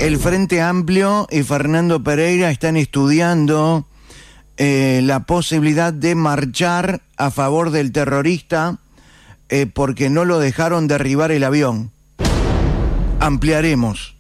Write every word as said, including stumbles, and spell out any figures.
El Frente Amplio y Fernando Pereira están estudiando eh, la posibilidad de marchar a favor del terrorista eh, porque no lo dejaron derribar el avión. Ampliaremos.